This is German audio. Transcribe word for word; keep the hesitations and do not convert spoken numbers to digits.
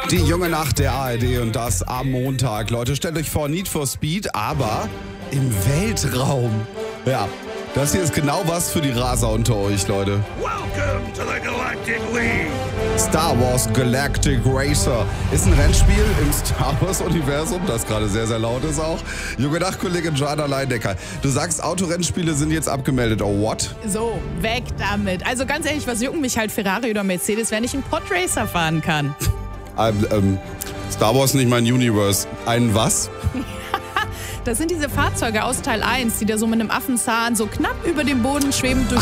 Die junge Nacht der A R D und das am Montag. Leute, stellt euch vor, Need for Speed, aber im Weltraum. Ja, das hier ist genau was für die Raser unter euch, Leute. Welcome to the Galactic League. Star Wars Galactic Racer ist ein Rennspiel im Star Wars Universum, das gerade sehr, sehr laut ist auch. Junge Nachtkollegin Joanna Leidecker, du sagst, Autorennspiele sind jetzt abgemeldet. Oh, what? So, weg damit. Also ganz ehrlich, was jucken mich halt Ferrari oder Mercedes, wenn ich einen Podracer fahren kann? Ähm, ähm, Star Wars nicht mein Universe. Ein was? Das sind diese Fahrzeuge aus Teil eins, die da so mit einem Affenzahn so knapp über dem Boden schwebend durch